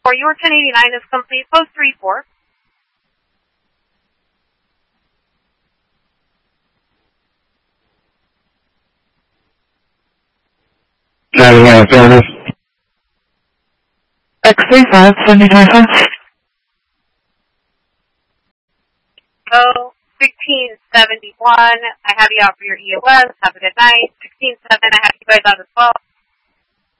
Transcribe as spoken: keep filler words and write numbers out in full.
four, your ten eighty-nine is complete. Post three four. Chattanooga, service. X three five, seventy twenty-five. Oh, sixteen seventy-one. I have you out for your E O S. Have a good night. sixteen seven, I have you guys out as well.